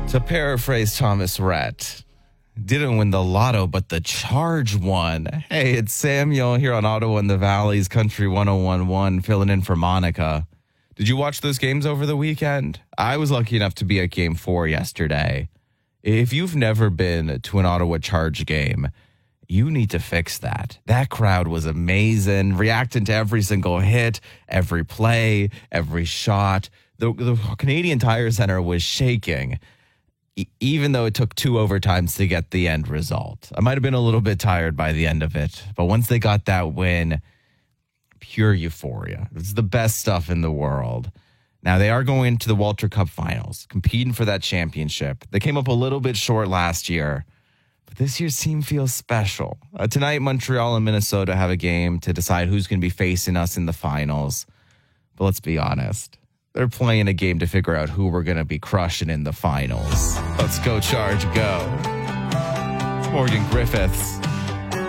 To paraphrase Thomas Rhett, didn't win the lotto, but the charge won. Hey, it's Samuel here on Ottawa and the Valley's Country 101.1, filling in for Monica. Did you watch those games over the weekend? I was lucky enough to be at Game 4 yesterday. If you've never been to an Ottawa Charge game, you need to fix that. That crowd was amazing, reacting to every single hit, every play, every shot. The Canadian Tire Center was shaking, even though it took 2 overtimes to get the end result. I might have been a little bit tired by the end of it, but once they got that win, pure euphoria. It's the best stuff in the world. Now, they are going to the Walter Cup finals, competing for that championship. They came up a little bit short last year, but this year's team feels special. Tonight, Montreal and Minnesota have a game to decide who's going to be facing us in the finals. But let's be honest. They're playing a game to figure out who we're going to be crushing in the finals. Let's go, Charge, go. It's Morgan Griffiths